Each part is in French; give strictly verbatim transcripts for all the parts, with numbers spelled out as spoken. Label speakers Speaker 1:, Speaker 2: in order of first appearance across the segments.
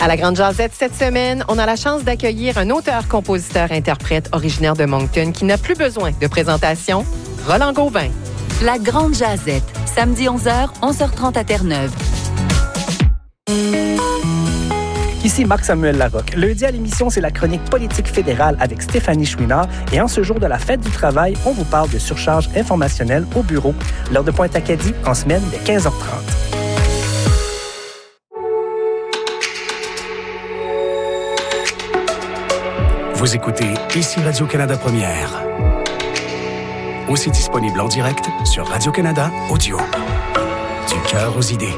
Speaker 1: À la Grande Jazette cette semaine, on a la chance d'accueillir un auteur-compositeur-interprète originaire de Moncton qui n'a plus besoin de présentation, Roland Gauvin.
Speaker 2: La Grande Jazette, samedi onze heures, onze heures trente à Terre-Neuve.
Speaker 3: Ici Marc-Samuel Larocque. Lundi à l'émission, c'est la chronique politique fédérale avec Stéphanie Chouinard. Et en ce jour de la fête du travail, on vous parle de surcharge informationnelle au bureau. L'heure de pointe Acadie, en semaine, dès quinze heures trente.
Speaker 4: Vous écoutez ici Radio-Canada Première. Aussi disponible en direct sur Radio-Canada Audio. Du cœur aux idées.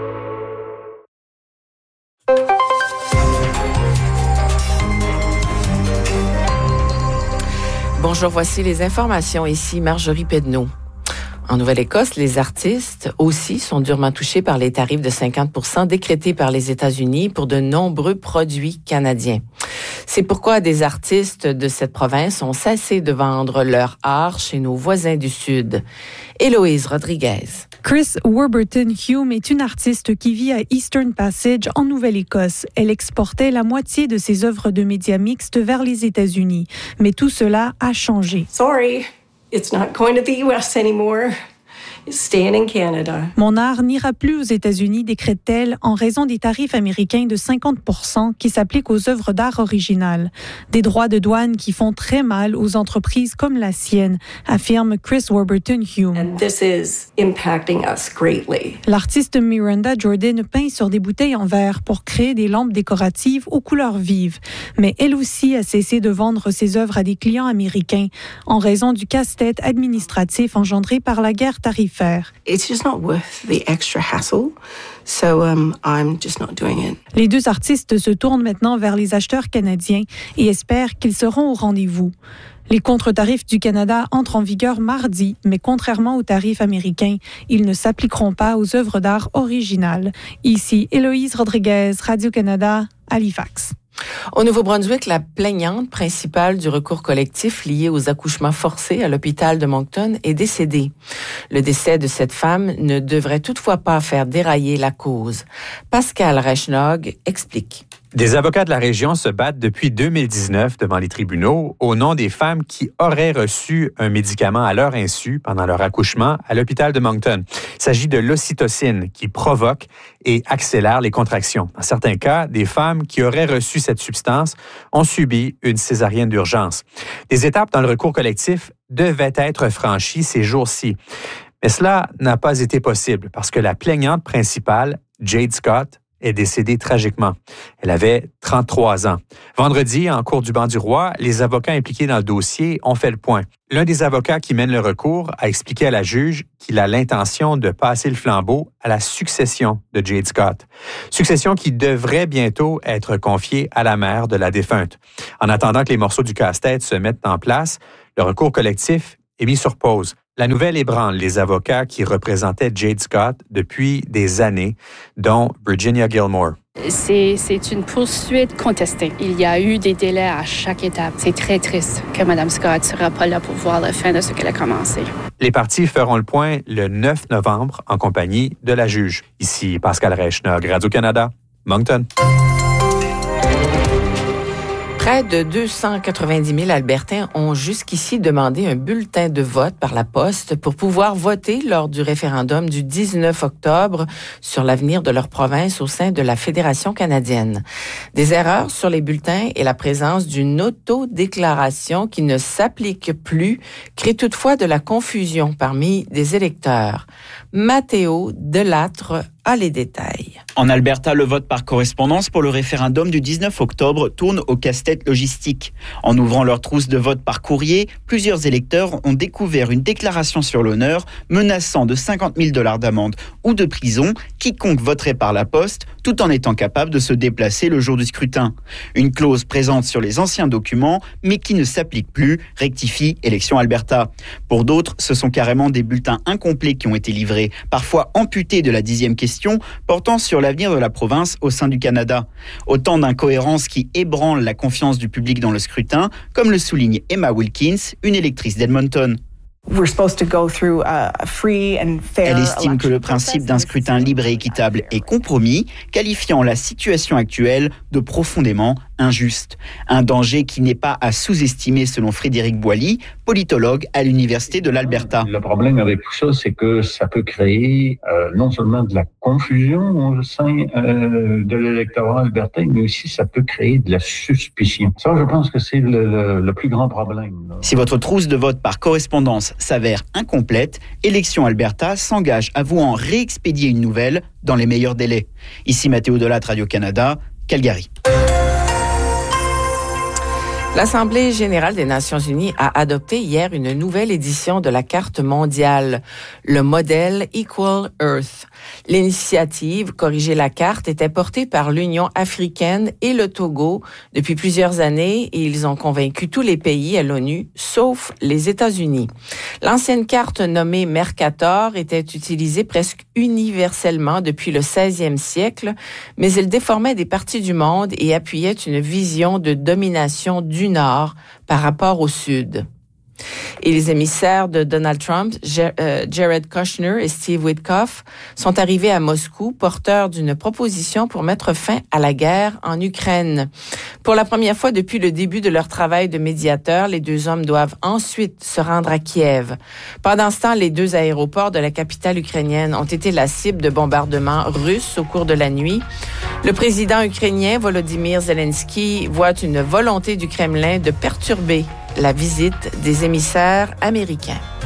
Speaker 5: Bonjour, voici les informations. Ici Marjorie Pedneau. En Nouvelle-Écosse, les artistes aussi sont durement touchés par les tarifs de cinquante pour cent décrétés par les États-Unis pour de nombreux produits canadiens. C'est pourquoi des artistes de cette province ont cessé de vendre leur art chez nos voisins du Sud. Héloïse Rodriguez.
Speaker 6: Chris Warburton-Hume est une artiste qui vit à Eastern Passage en Nouvelle-Écosse. Elle exportait la moitié de ses œuvres de médias mixtes vers les États-Unis. Mais tout cela a changé.
Speaker 7: Sorry, it's not going to the U S anymore. It's staying in Canada.
Speaker 6: Mon art n'ira plus aux États-Unis, décrète-t-elle, en raison des tarifs américains de cinquante pour cent qui s'appliquent aux œuvres d'art originales. Des droits de douane qui font très mal aux entreprises comme la sienne, affirme Chris Warburton-Hume.
Speaker 7: And this is impacting us greatly.
Speaker 6: L'artiste Miranda Jordan peint sur des bouteilles en verre pour créer des lampes décoratives aux couleurs vives. Mais elle aussi a cessé de vendre ses œuvres à des clients américains en raison du casse-tête administratif engendré par la guerre tarifaire.
Speaker 7: It's just not worth the extra hassle. So um, I'm just not doing it.
Speaker 6: Les deux artistes se tournent maintenant vers les acheteurs canadiens et espèrent qu'ils seront au rendez-vous. Les contre-tarifs du Canada entrent en vigueur mardi, mais contrairement aux tarifs américains, ils ne s'appliqueront pas aux œuvres d'art originales. Ici, Héloïse Rodriguez, Radio-Canada, Halifax.
Speaker 5: Au Nouveau-Brunswick, la plaignante principale du recours collectif lié aux accouchements forcés à l'hôpital de Moncton est décédée. Le décès de cette femme ne devrait toutefois pas faire dérailler la cause. Pascal Reichnog explique.
Speaker 8: Des avocats de la région se battent depuis deux mille dix-neuf devant les tribunaux au nom des femmes qui auraient reçu un médicament à leur insu pendant leur accouchement à l'hôpital de Moncton. Il s'agit de l'ocytocine qui provoque et accélère les contractions. Dans certains cas, des femmes qui auraient reçu cette substance ont subi une césarienne d'urgence. Des étapes dans le recours collectif devaient être franchies ces jours-ci. Mais cela n'a pas été possible parce que la plaignante principale, Jade Scott, est décédée tragiquement. Elle avait trente-trois ans. Vendredi, en cour du banc du roi, les avocats impliqués dans le dossier ont fait le point. L'un des avocats qui mène le recours a expliqué à la juge qu'il a l'intention de passer le flambeau à la succession de Jade Scott. Succession qui devrait bientôt être confiée à la mère de la défunte. En attendant que les morceaux du casse-tête se mettent en place, le recours collectif est mis sur pause. La nouvelle ébranle les avocats qui représentaient Jade Scott depuis des années, dont Virginia Gilmore.
Speaker 9: C'est, c'est une poursuite contestée. Il y a eu des délais à chaque étape. C'est très triste que Mme Scott ne sera pas là pour voir la fin de ce qu'elle a commencé.
Speaker 8: Les parties feront le point le neuf novembre en compagnie de la juge. Ici Pascal Reichnog, Radio-Canada, Moncton.
Speaker 5: Près de deux cent quatre-vingt-dix mille Albertains ont jusqu'ici demandé un bulletin de vote par la poste pour pouvoir voter lors du référendum du dix-neuf octobre sur l'avenir de leur province au sein de la Fédération canadienne. Des erreurs sur les bulletins et la présence d'une autodéclaration qui ne s'applique plus créent toutefois de la confusion parmi des électeurs. Mathéo Delattre a les détails.
Speaker 10: En Alberta, le vote par correspondance pour le référendum du dix-neuf octobre tourne au casse-tête logistique. En ouvrant leur trousse de vote par courrier, plusieurs électeurs ont découvert une déclaration sur l'honneur menaçant de cinquante mille dollars d'amende ou de prison quiconque voterait par la poste tout en étant capable de se déplacer le jour du scrutin. Une clause présente sur les anciens documents mais qui ne s'applique plus, rectifie Élections Alberta. Pour d'autres, ce sont carrément des bulletins incomplets qui ont été livrés, parfois amputés de la dixième question portant sur l'avenir de la province au sein du Canada. Autant d'incohérences qui ébranlent la confiance du public dans le scrutin, comme le souligne Emma Wilkins, une électrice d'Edmonton.
Speaker 7: We're supposed to go through a free and fair
Speaker 10: Elle estime que le principe d'un scrutin libre et équitable est compromis, qualifiant la situation actuelle de profondément injuste. Un danger qui n'est pas à sous-estimer selon Frédéric Boilly, politologue à l'Université de l'Alberta.
Speaker 11: Le problème avec tout ça, c'est que ça peut créer euh, non seulement de la confusion au sein euh, de l'électorat albertain, mais aussi ça peut créer de la suspicion. Ça, je pense que c'est le, le, le plus grand problème. Là.
Speaker 10: Si votre trousse de vote par correspondance s'avère incomplète, Élections Alberta s'engage à vous en réexpédier une nouvelle dans les meilleurs délais. Ici Mathéo Delatte, Radio-Canada, Calgary.
Speaker 5: L'Assemblée générale des Nations unies a adopté hier une nouvelle édition de la carte mondiale, le modèle Equal Earth. L'initiative Corriger la carte était portée par l'Union africaine et le Togo depuis plusieurs années et ils ont convaincu tous les pays à l'ONU, sauf les États-Unis. L'ancienne carte nommée Mercator était utilisée presque universellement depuis le seizième siècle, mais elle déformait des parties du monde et appuyait une vision de domination du Nord par rapport au Sud. Et les émissaires de Donald Trump, Jared Kushner et Steve Witkoff, sont arrivés à Moscou porteurs d'une proposition pour mettre fin à la guerre en Ukraine. Pour la première fois depuis le début de leur travail de médiateur, les deux hommes doivent ensuite se rendre à Kiev. Pendant ce temps, les deux aéroports de la capitale ukrainienne ont été la cible de bombardements russes au cours de la nuit. Le président ukrainien Volodymyr Zelensky voit une volonté du Kremlin de perturber la visite des émissaires américains.